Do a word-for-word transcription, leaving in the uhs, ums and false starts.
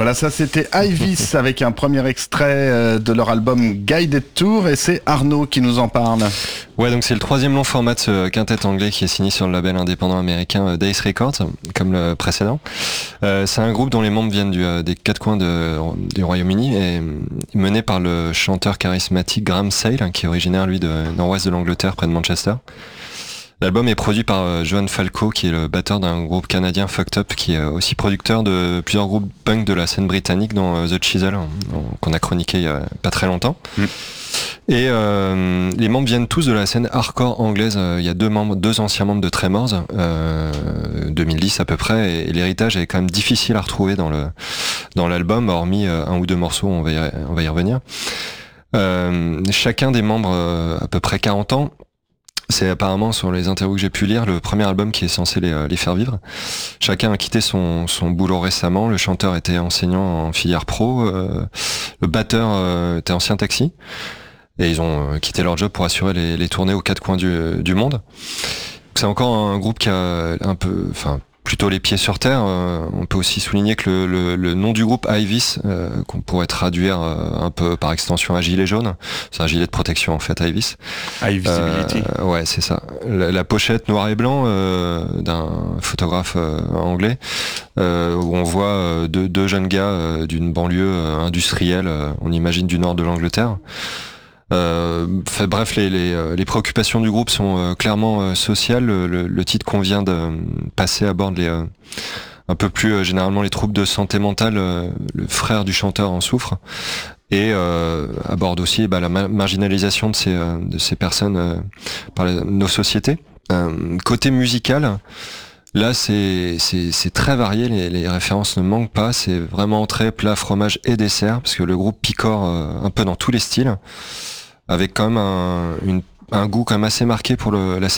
Voilà, ça c'était Ivis avec un premier extrait de leur album Guided Tour et c'est Arnaud qui nous en parle. Ouais, donc c'est le troisième long format de ce quintet anglais qui est signé sur le label indépendant américain Dice Records, comme le précédent. Euh, c'est un groupe dont les membres viennent du, des quatre coins de, du Royaume-Uni et mené par le chanteur charismatique Graham Sale, qui est originaire lui de nord-ouest de l'Angleterre, près de Manchester. L'album est produit par euh, Johan Falco, qui est le batteur d'un groupe canadien Fucked Up, qui est aussi producteur de plusieurs groupes punk de la scène britannique, dont euh, The Chisel, qu'on a chroniqué il y a pas très longtemps. Mm. Et euh, les membres viennent tous de la scène hardcore anglaise. Il y a deux membres, deux anciens membres de Tremors, euh, deux mille dix à peu près, et, et l'héritage est quand même difficile à retrouver dans le dans l'album, hormis euh, un ou deux morceaux, on va y, on va y revenir. Euh, chacun des membres, euh, à peu près quarante ans, c'est apparemment, sur les interviews que j'ai pu lire, le premier album qui est censé les, les faire vivre. Chacun a quitté son, son boulot récemment. Le chanteur était enseignant en filière pro, euh, le batteur euh, était ancien taxi. Et ils ont quitté leur job pour assurer les, les tournées aux quatre coins du, du monde. C'est encore un groupe qui a un peu, enfin, plutôt les pieds sur terre. Euh, on peut aussi souligner que le, le, le nom du groupe Ivis, euh, qu'on pourrait traduire euh, un peu par extension à gilet jaune, c'est un gilet de protection en fait, Ivis. High visibility. Euh, ouais, c'est ça. La, la pochette noir et blanc euh, d'un photographe euh, anglais, euh, où on voit euh, deux, deux jeunes gars euh, d'une banlieue euh, industrielle, euh, on imagine du nord de l'Angleterre. Euh, fait, bref, les, les, les préoccupations du groupe sont euh, clairement euh, sociales. Le, le, le titre qu'on vient de euh, passer aborde les, euh, un peu plus euh, généralement les troubles de santé mentale. Euh, le frère du chanteur en souffre et euh, aborde aussi bah, la ma- marginalisation de ces, euh, de ces personnes euh, par la, nos sociétés. Euh, côté musical, là c'est, c'est, c'est très varié, les, les références ne manquent pas, c'est vraiment entrée, plat, fromage et dessert, parce que le groupe picore euh, un peu dans tous les styles, avec quand même un, une, un goût quand même assez marqué pour le, la